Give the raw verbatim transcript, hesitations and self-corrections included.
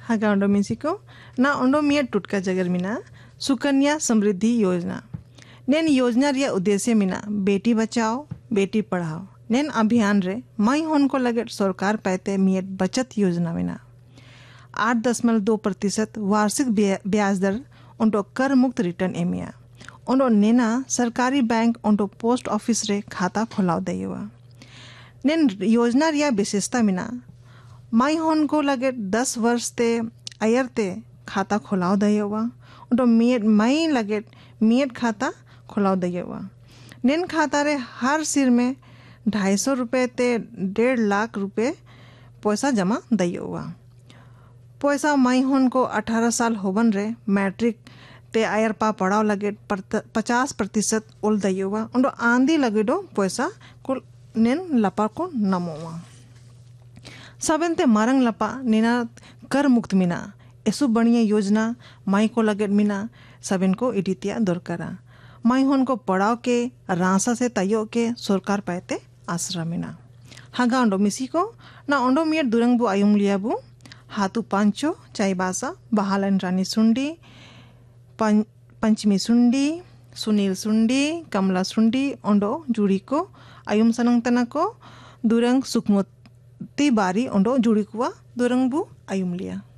haga ondo misiko na ondo मिया टुटका जगर मिना सुकन्या समृद्धि योजना नेन योजना रिया उद्देश्य मिना बेटी बचाओ बेटी पढ़ाओ नेन अभियान रे मई होन को लगे सरकार पैते मियत बचत योजना मिना आठ दशमलव दो प्रतिशत वार्षिक ब्याज दर उनको कर मुक्त रिटर्न एमिया उनको नेना सरकारी बैंक उनको पोस्ट ऑफिस रे खाता खोलाओ दईवा नेन योजना रिया विशेषता मिना माई होन को लगे दस वर्ष ते अयर ते खाता खोलाओ दईवा उनको मियत मई लगे मियत खाता खोलाओ दईवा नेन खाता रे हर सिर में ढाई सौ रुपये ते डेढ़ लाख रुपए पैसा जमा दईवा पैसा माई होन को अठारह साल होबन रे मैट्रिक ते आयर पा पढ़ाओ लगे पचास प्रतिशत उल दईवा उनको आंधी लगे दो पैसा को नेन लपा को नमोवा सबन ते मारंग लपा नेना कर मुक्त मिना ऐसु बढ़िया योजना माई को लगे मिना सबन को इडितिया दरकारा माई होन को पढ़ाओ के रांसा से तयो के सरकार पाते आश्रम मिना हागा ओंडो मिसी को ना ओंडो मियर दुरंग बु आयुम लिया बु हाथू पांचो चाईबासा बहालन रानी सुंडी पं, पंचमी सुंडी सुनील सुंडी कमला सुंडी ओंडो जुड़ी को आयुम सनंग तना को दुरंग सुखमती बारी ओंडो जुड़ी कुआ दुरंग बु आयुम लिया